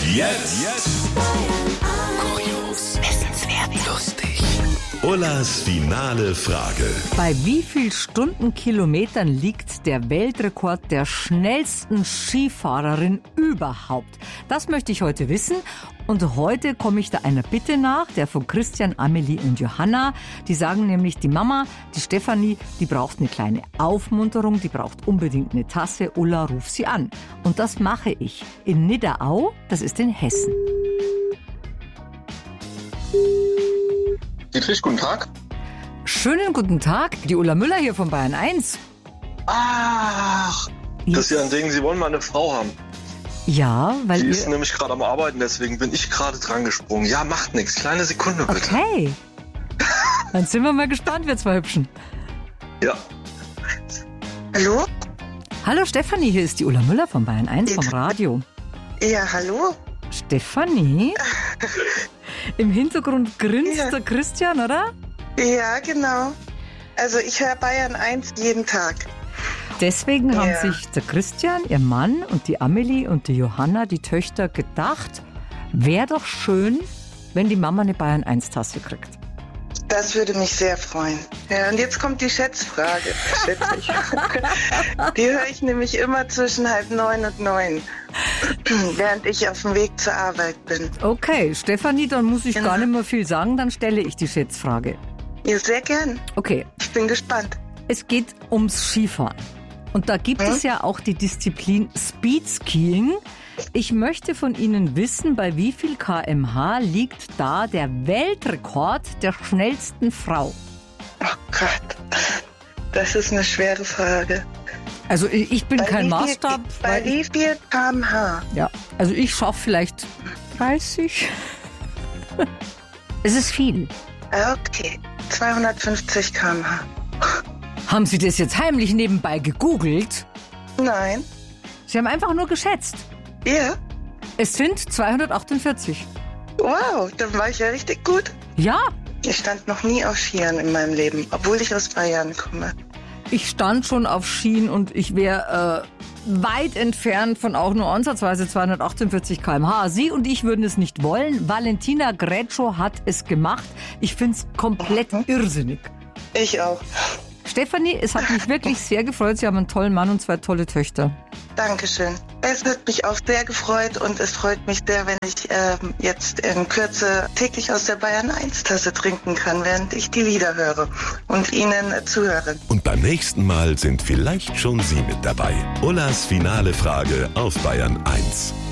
Jetzt kurios, wissenswert, lustig. Ullas finale Frage. Bei wie viel Stundenkilometern liegt der Weltrekord der schnellsten Skifahrerin überhaupt? Das möchte ich heute wissen. Und heute komme ich da einer Bitte nach, der von Christian, Amelie und Johanna. Die sagen nämlich, die Mama, die Stefanie, die braucht eine kleine Aufmunterung, die braucht unbedingt eine Tasse. Ulla, ruf sie an. Und das mache ich in Nidderau, das ist in Hessen. Dietrich, guten Tag. Schönen guten Tag, die Ulla Müller hier von Bayern 1. Ach, Christian, denken Sie wollen mal eine Frau haben. Ja, weil Sie ist nämlich gerade am Arbeiten, deswegen bin ich gerade dran gesprungen. Ja, macht nichts. Kleine Sekunde bitte. Okay. Dann sind wir mal gespannt, wir zwei Hübschen. Ja. Hallo? Hallo Stefanie, hier ist die Ulla Müller von Bayern 1 vom Radio. Ja, hallo? Stefanie? Im Hintergrund grinst Ja. der Christian, oder? Ja, genau. Also ich höre Bayern 1 jeden Tag. Deswegen haben Ja. sich der Christian, ihr Mann und die Amelie und die Johanna, die Töchter, gedacht, wäre doch schön, wenn die Mama eine Bayern 1 Tasse kriegt. Das würde mich sehr freuen. Ja, und jetzt kommt die Schätzfrage, schätze ich. Die höre ich nämlich immer zwischen 8:30 und 9, während ich auf dem Weg zur Arbeit bin. Okay, Stefanie, dann muss ich Ja. gar nicht mehr viel sagen, dann stelle ich die Schätzfrage. Ja, sehr gern. Okay, Ich bin gespannt. es geht ums Skifahren. Und da gibt es ja auch die Disziplin Speedskiing. Ich möchte von Ihnen wissen, bei wie viel km/h liegt da der Weltrekord der schnellsten Frau? Oh Gott, das ist eine schwere Frage. Also ich bin kein Maßstab. Bei weil wie viel km/h? ja, also ich schaffe vielleicht 30. Es ist viel. Okay, 250 km/h. Haben Sie das jetzt heimlich nebenbei gegoogelt? Nein. Sie haben einfach nur geschätzt. Ja? Es sind 248. Wow, dann war ich ja richtig gut. Ja, Ich stand noch nie auf Skiern in meinem Leben, obwohl ich aus Bayern komme. ich stand schon auf Skien und ich wäre weit entfernt von auch nur ansatzweise 248 km/h. Sie und ich würden es nicht wollen. Valentina Greccio hat es gemacht. Ich finde es komplett irrsinnig. Ich auch. Stefanie, es hat mich wirklich sehr gefreut. Sie haben einen tollen Mann und 2 tolle Töchter. Dankeschön. Es hat mich auch sehr gefreut und es freut mich sehr, wenn ich jetzt in Kürze täglich aus der Bayern 1 Tasse trinken kann, während ich die Lieder höre und Ihnen zuhöre. Und beim nächsten Mal sind vielleicht schon Sie mit dabei. Ullas finale Frage auf Bayern 1.